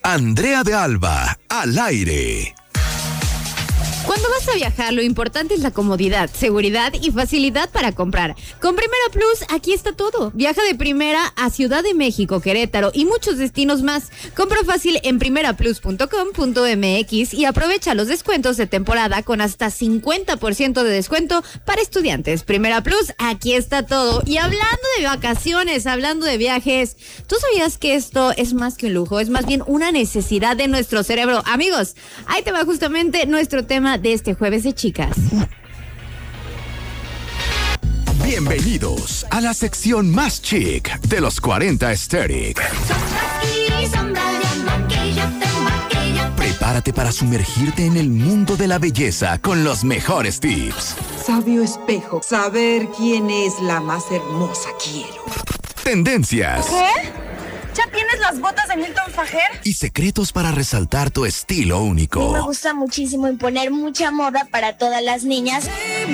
Andrea de Alba, al aire. Cuando vas a viajar, lo importante es la comodidad, seguridad y facilidad para comprar. Con Primera Plus, aquí está todo. Viaja de primera a Ciudad de México, Querétaro y muchos destinos más. Compra fácil en primeraplus.com.mx y aprovecha los descuentos de temporada con hasta 50% de descuento para estudiantes. Primera Plus, aquí está todo. Y hablando de vacaciones, hablando de viajes, ¿tú sabías que esto es más que un lujo? Es más bien una necesidad de nuestro cerebro. Amigos, ahí te va justamente nuestro tema de este jueves de chicas. Bienvenidos a la sección más chic de los 40 Aesthetic. Prepárate para sumergirte en el mundo de la belleza con los mejores tips. Sabio espejo, saber quién es la más hermosa quiero. Tendencias. ¿Qué? ¿Ya tienes las botas de Milton Fajer? Y secretos para resaltar tu estilo único. Me gusta muchísimo imponer mucha moda para todas las niñas.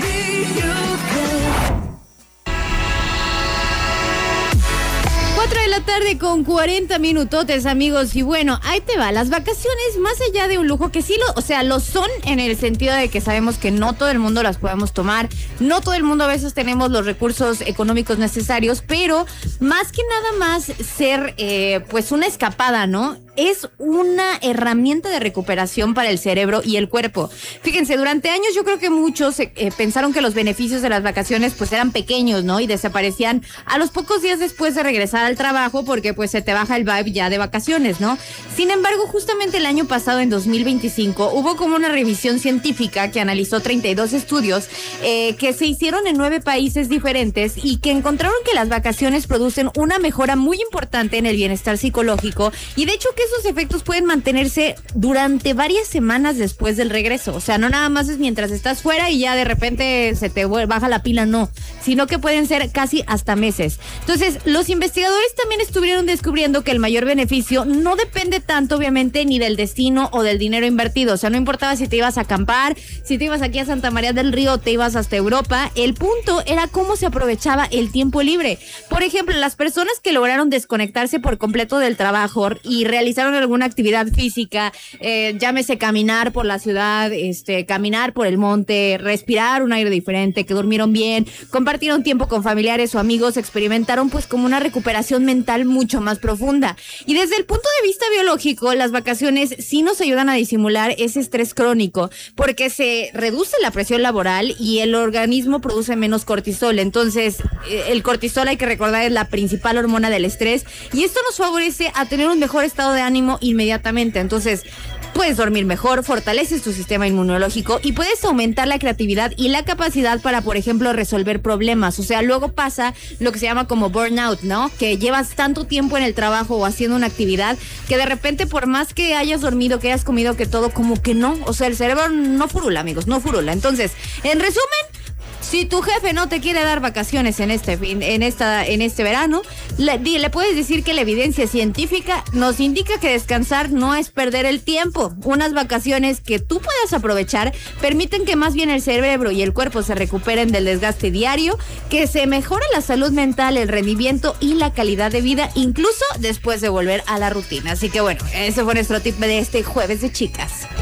4 de la tarde con 40 minutotes, amigos. Y bueno, ahí te va. Las vacaciones, más allá de un lujo, que sí lo son en el sentido de que sabemos que no todo el mundo las podemos tomar. No todo el mundo a veces tenemos los recursos económicos necesarios, pero más que nada más ser pues una escapada, ¿no? Es una herramienta de recuperación para el cerebro y el cuerpo. Fíjense, durante años yo creo que muchos pensaron que los beneficios de las vacaciones pues eran pequeños, ¿no? Y desaparecían a los pocos días después de regresar al trabajo porque pues se te baja el vibe ya de vacaciones, ¿no? Sin embargo, justamente el año pasado, en 2025, hubo como una revisión científica que analizó 32 estudios que se hicieron en 9 países diferentes y que encontraron que las vacaciones producen una mejora muy importante en el bienestar psicológico y de hecho que esos efectos pueden mantenerse durante varias semanas después del regreso. O sea, no nada más es mientras estás fuera y ya de repente se te baja la pila, no, sino que pueden ser casi hasta meses. Entonces, los investigadores también estuvieron descubriendo que el mayor beneficio no depende tanto, obviamente, ni del destino o del dinero invertido. O sea, no importaba si te ibas a acampar, si te ibas aquí a Santa María del Río, te ibas hasta Europa. El punto era cómo se aprovechaba el tiempo libre. Por ejemplo, las personas que lograron desconectarse por completo del trabajo y realizaron alguna actividad física, llámese caminar por la ciudad, caminar por el monte, respirar un aire diferente, que durmieron bien, compartieron tiempo con familiares o amigos, experimentaron pues como una recuperación mental mucho más profunda. Y desde el punto de vista biológico, las vacaciones sí nos ayudan a disimular ese estrés crónico, porque se reduce la presión laboral y el organismo produce menos cortisol. Entonces, el cortisol, hay que recordar, es la principal hormona del estrés y esto nos favorece a tener un mejor estado de ánimo inmediatamente. Entonces, puedes dormir mejor, fortaleces tu sistema inmunológico y puedes aumentar la creatividad y la capacidad para, por ejemplo, resolver problemas. O sea, luego pasa lo que se llama como burnout, ¿no? Que llevas tanto tiempo en el trabajo o haciendo una actividad que de repente, por más que hayas dormido, que hayas comido, que todo, como que no. O sea, el cerebro no furula, amigos, no furula. Entonces, en resumen, si tu jefe no te quiere dar vacaciones en este verano, le puedes decir que la evidencia científica nos indica que descansar no es perder el tiempo. Unas vacaciones que tú puedas aprovechar permiten que más bien el cerebro y el cuerpo se recuperen del desgaste diario, que se mejore la salud mental, el rendimiento y la calidad de vida, incluso después de volver a la rutina. Así que bueno, ese fue nuestro tip de este jueves de chicas.